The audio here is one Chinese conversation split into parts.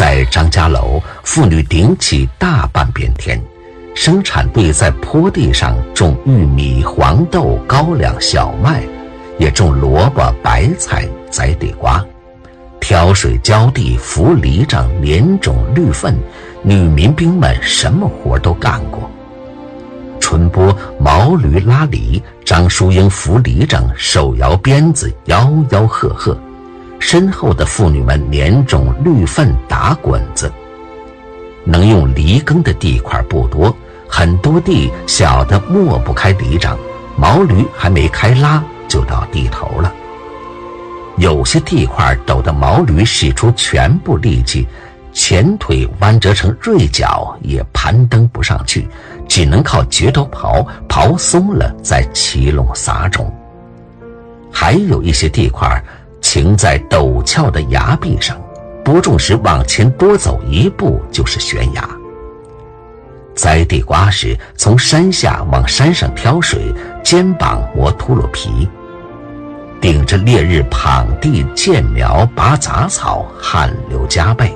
在张家楼，妇女顶起大半边天，生产队在坡地上种玉米、黄豆、高粱、小麦，也种萝卜、白菜、栽地瓜，挑水浇地、扶犁杖、碾种、绿粪，女民兵们什么活都干过。春播毛驴拉犁，张淑英扶犁杖，手摇鞭子，吆吆喝喝，身后的妇女们碾种、绿粪、打滚子。能用犁耕的地块不多，很多地小的抹不开犁杖，毛驴还没开拉就到地头了。有些地块陡的毛驴使出全部力气，前腿弯折成锐角也攀登不上去，只能靠撅头刨松了再骑拢撒种。还有一些地块擎在陡峭的崖壁上，播种时往前多走一步就是悬崖。栽地瓜时，从山下往山上挑水，肩膀磨秃噜皮，顶着烈日耪地建苗、拔杂草，汗流浃背。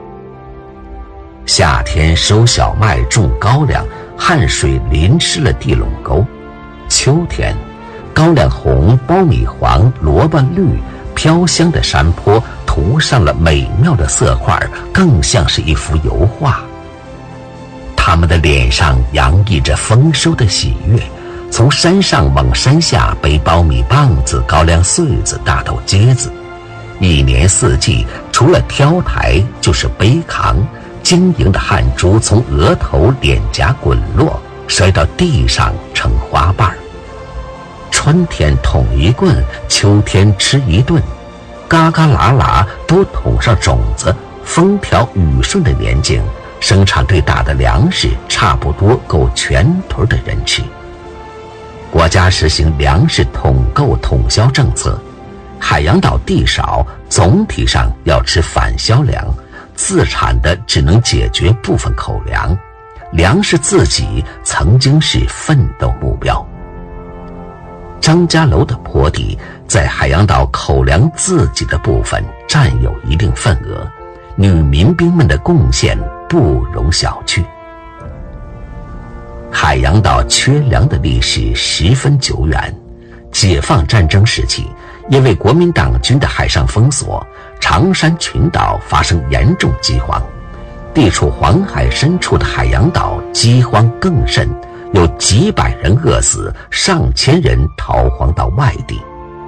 夏天收小麦、种高粱，汗水淋湿了地垄沟。秋天，高粱红，苞米黄，萝卜绿，飘香的山坡涂上了美妙的色块，更像是一幅油画。他们的脸上洋溢着丰收的喜悦，从山上往山下背苞米棒子、高粱穗子、大豆秸子，一年四季除了挑抬就是背扛，晶莹的汗珠从额头、脸颊滚落，摔到地上成花瓣。春天捅一棍，秋天吃一顿，嘎嘎啦啦都捅上种子。风调雨顺的年景，生产队打的粮食差不多够全屯的人吃。国家实行粮食统购统销政策，海洋岛地少，总体上要吃返销粮，自产的只能解决部分口粮，粮食自给曾经是奋斗目标。张家楼的坡地在海洋岛口粮自给的部分占有一定份额，女民兵们的贡献不容小觑。海洋岛缺粮的历史十分久远，解放战争时期，因为国民党军的海上封锁，长山群岛发生严重饥荒，地处黄海深处的海洋岛饥荒更甚，有几百人饿死，上千人逃荒到外地。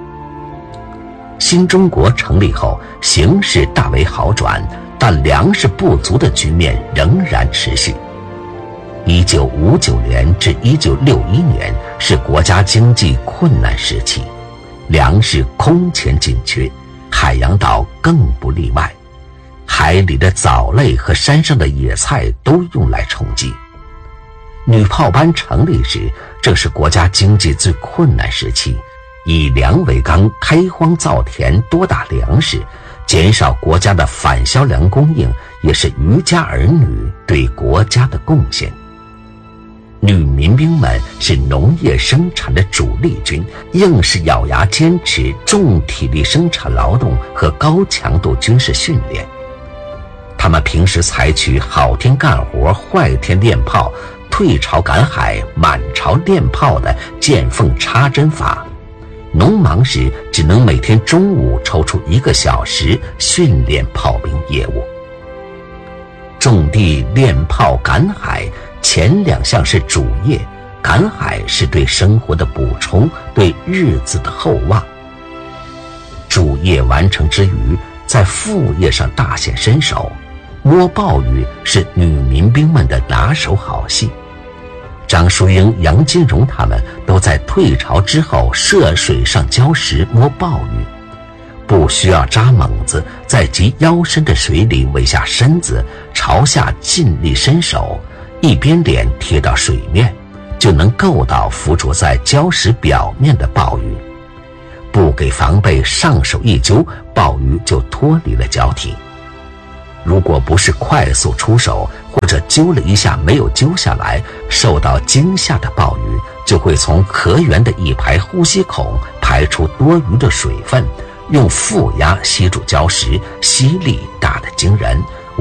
新中国成立后，形势大为好转，但粮食不足的局面仍然持续。1959年至1961年是国家经济困难时期，粮食空前紧缺，海洋岛更不例外。海里的藻类和山上的野菜都用来充饥。女炮班成立时，正是国家经济最困难时期，以粮为纲，开荒造田，多打粮食，减少国家的返销粮供应，也是渔家儿女对国家的贡献。女民兵们是农业生产的主力军，硬是咬牙坚持重体力生产劳动和高强度军事训练。他们平时采取好天干活、坏天练炮、退巢赶海、满巢练炮的见缝插针法，农忙时只能每天中午抽出1个小时训练炮兵业务。种地、练炮、赶海前2项是主业，赶海是对生活的补充，对日子的厚望。主业完成之余，在副业上大显身手，摸鲍鱼是女民兵们的拿手好戏。张淑英、杨金荣他们都在退巢之后涉水上礁石摸鲍鱼，不需要扎猛子，在及腰深的水里委下身子，朝下尽力伸手，一边脸贴到水面，就能够到附着在礁石表面的鲍鱼。不给防备，上手一揪，鲍鱼就脱离了胶体。如果不是快速出手，或者揪了一下没有揪下来，受到惊吓的鲍鱼就会从壳缘的一排呼吸孔排出多余的水分，用负压吸住礁石，吸力大得惊人，无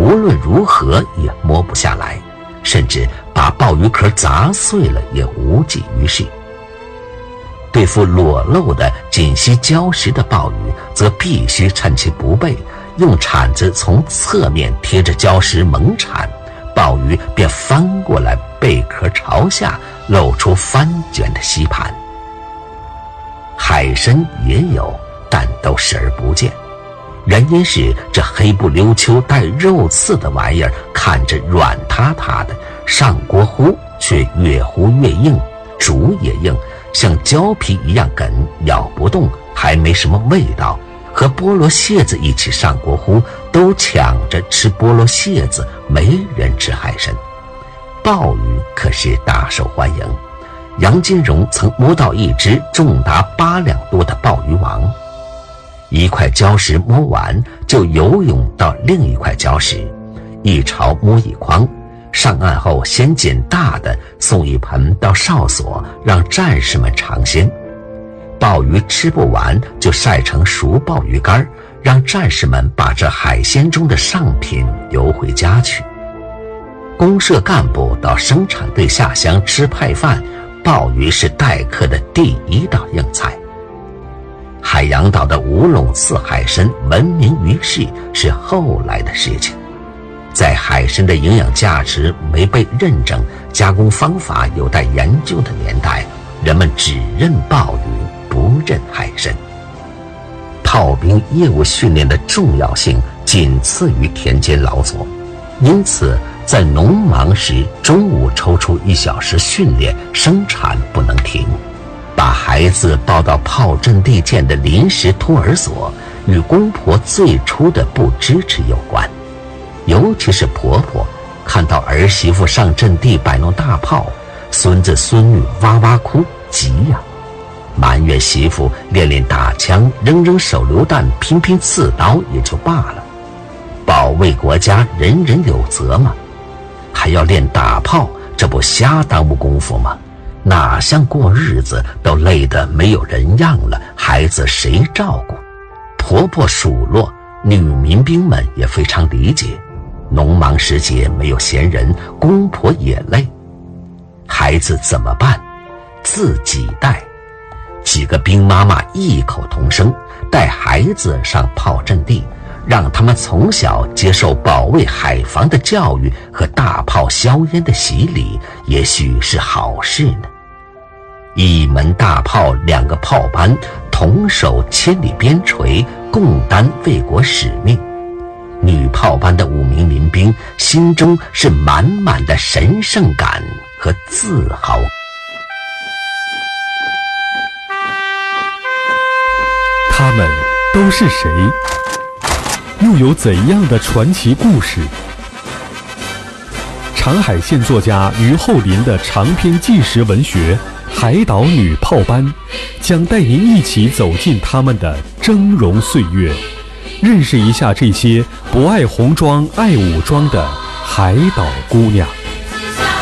无论如何也摸不下来，甚至把鲍鱼壳砸碎了也无济于事。对付裸露的紧吸礁石的鲍鱼，则必须趁其不备，用铲子从侧面贴着礁石猛铲，鲍鱼便翻过来，贝壳朝下，露出翻卷的吸盘。海参也有，但都视而不见，原因是这黑不溜秋带肉刺的玩意儿看着软塌塌的，上锅烀却越烀越硬，煮也硬，像胶皮一样梗，咬不动，还没什么味道。和菠萝蟹子一起上锅烀，都抢着吃菠萝蟹子，没人吃海参。鲍鱼可是大受欢迎，杨金荣曾摸到一只重达8两多的鲍鱼王。一块礁石摸完，就游泳到另一块礁石，一潮摸一筐，上岸后先捡大的，送一盆到哨所，让战士们尝鲜。鲍鱼吃不完，就晒成熟鲍鱼干，让战士们把这海鲜中的上品邮回家去。公社干部到生产队下乡吃派饭，鲍鱼是待客的第一道硬菜。海洋岛的五垄刺海参闻名于世是后来的事情，在海参的营养价值没被认证、加工方法有待研究的年代，人们只认鲍鱼，不认海参。炮兵业务训练的重要性仅次于田间劳作，因此在农忙时中午抽出1小时训练，生产不能停。把孩子抱到炮阵地建的临时托儿所，与公婆最初的不支持有关。尤其是婆婆看到儿媳妇上阵地摆弄大炮，孙子孙女哇哇哭，急呀，埋怨媳妇练练打枪，扔扔手榴弹，拼拼刺刀也就罢了，保卫国家人人有责嘛，还要练打炮，这不瞎耽误功夫吗？哪像过日子，都累得没有人样了，孩子谁照顾？婆婆数落，女民兵们也非常理解，农忙时节没有闲人，公婆也累，孩子怎么办？自己带。几个兵妈妈异口同声，带孩子上炮阵地，让他们从小接受保卫海防的教育和大炮硝烟的洗礼，也许是好事呢。一门大炮，2个炮班，同守千里边陲，共担卫国使命。女炮班的5名民兵心中是满满的神圣感和自豪。 他们都是谁？又有怎样的传奇故事？长海县作家于厚林的长篇纪实文学《海岛女炮班》将带您一起走进他们的峥嵘岁月，认识一下这些不爱红装爱武装的海岛姑娘。